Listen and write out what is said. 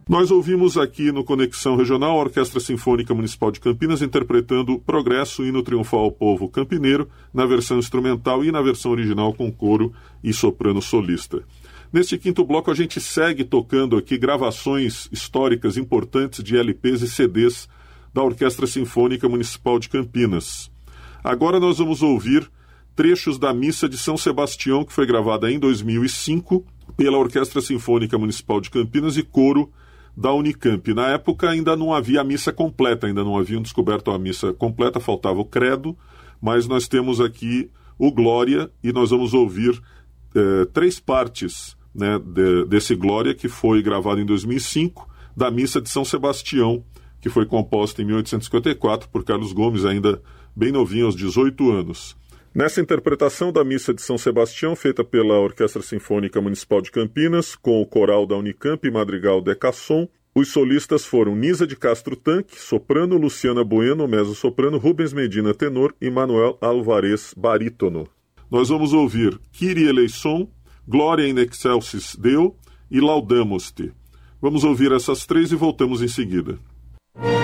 Nós ouvimos aqui no Conexão Regional a Orquestra Sinfônica Municipal de Campinas interpretando Progresso, hino triunfal ao povo campineiro, na versão instrumental e na versão original com coro e soprano solista. Neste quinto bloco a gente segue tocando aqui gravações históricas importantes de LPs e CDs da Orquestra Sinfônica Municipal de Campinas. Agora nós vamos ouvir trechos da Missa de São Sebastião, que foi gravada em 2005 pela Orquestra Sinfônica Municipal de Campinas e coro da Unicamp. Na época ainda não havia a missa completa, ainda não haviam descoberto a missa completa, faltava o credo, mas nós temos aqui o Glória e nós vamos ouvir 3 partes, né, desse Glória, que foi gravado em 2005, da Missa de São Sebastião, que foi composta em 1854 por Carlos Gomes, ainda bem novinho, aos 18 anos. Nessa interpretação da Missa de São Sebastião, feita pela Orquestra Sinfônica Municipal de Campinas, com o coral da Unicamp e madrigal Decasson, os solistas foram Nisa de Castro Tanque, soprano, Luciana Bueno, mezzo-soprano, Rubens Medina, tenor e Manuel Alvarez, barítono. Nós vamos ouvir Kyrie eleison, Gloria in excelsis Deo e Laudamus-te. Vamos ouvir essas 3 e voltamos em seguida.